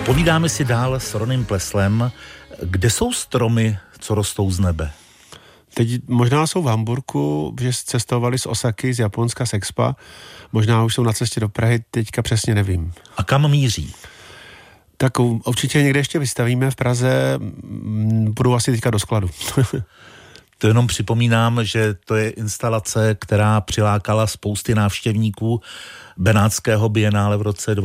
Povídáme si dál s Ronem Pleslem. Kde jsou stromy, co rostou z nebe? Teď možná jsou v Hamburku, že cestovali z Osaky, z Japonska, z Expa. Možná už jsou na cestě do Prahy, teďka přesně nevím. A kam míří? Tak určitě někde ještě vystavíme v Praze, budou asi teďka do skladu. To jenom připomínám, že to je instalace, která přilákala spousty návštěvníků Benátského bienále v roce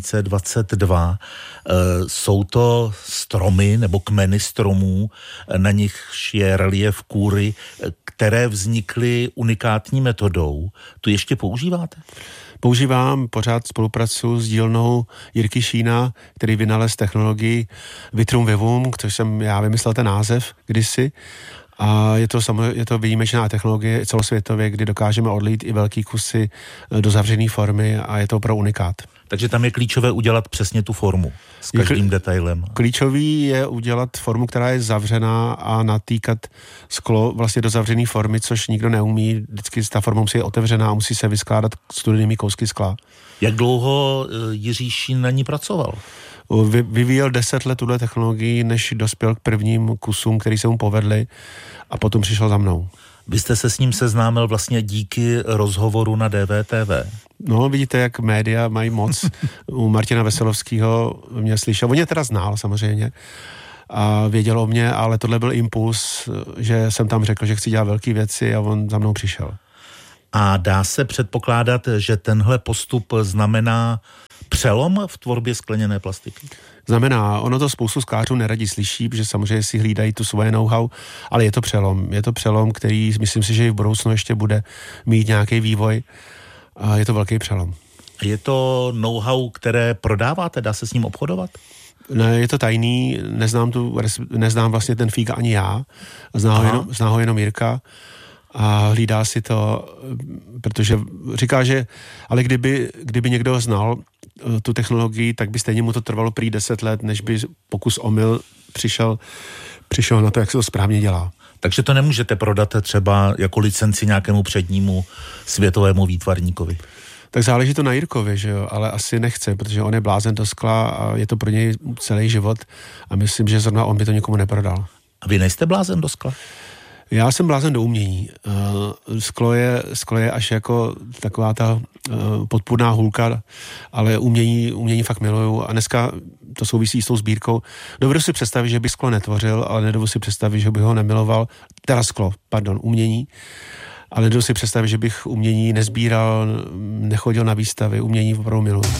2022. Jsou to stromy nebo kmeny stromů, na nichž je relief kůry, které vznikly unikátní metodou. Tu ještě používáte? Používám, pořád spolupracuji s dílnou Jirky Šína, který vynalez technologii Vitrum Vivum, což jsem já vymyslel ten název kdysi. A je to výjimečná technologie celosvětově, kdy dokážeme odlít i velký kusy do zavřené formy a je to opravdu unikát. Takže tam je klíčové udělat přesně tu formu s každým detailem. Klíčový je udělat formu, která je zavřená a natýkat sklo vlastně do zavřené formy, což nikdo neumí. Vždycky ta forma musí je otevřená a musí se vyskládat studenými kousky skla. Jak dlouho Jiří Šín na ní pracoval? Vyvíjel 10 let tuhle technologii, než dospěl k prvním kusům, který se mu povedly a potom přišel za mnou. Vy jste se s ním seznámil vlastně díky rozhovoru na DVTV. No, vidíte, jak média mají moc. U Martina Veselovského mě slyšel, on mě teda znal samozřejmě a věděl o mě, ale tohle byl impuls, že jsem tam řekl, že chci dělat velké věci a on za mnou přišel. A dá se předpokládat, že tenhle postup znamená přelom v tvorbě skleněné plastiky? Znamená, ono to spoustu sklářů neradí slyší, protože samozřejmě si hlídají tu svoje know-how, ale je to přelom. Je to přelom, který myslím si, že i v budoucnu ještě bude mít nějaký vývoj a je to velký přelom. A je to know-how, které prodáváte? Dá se s ním obchodovat? Ne, je to tajný, neznám vlastně ten fík ani já, zná ho jenom Jirka a hlídá si to, protože říká, že ale kdyby někdo znal tu technologii, tak by stejně mu to trvalo prý 10 let, než by pokus omyl přišel na to, jak se to správně dělá. Takže to nemůžete prodat třeba jako licenci nějakému přednímu světovému výtvarníkovi? Tak záleží to na Jirkovi, že jo, ale asi nechce, protože on je blázen do skla a je to pro něj celý život a myslím, že zrovna on by to nikomu neprodal. A vy nejste blázen do skla? Já jsem blázen do umění. Sklo je až jako taková ta podpůrná hůlka, ale umění fakt miluju a dneska to souvisí s tou sbírkou. Dovedu si představit, že bych sklo netvořil, ale nedovedu si představit, že bych ho nemiloval, umění, ale nedovedu si představit, že bych umění nezbíral, nechodil na výstavy, umění opravdu miluju.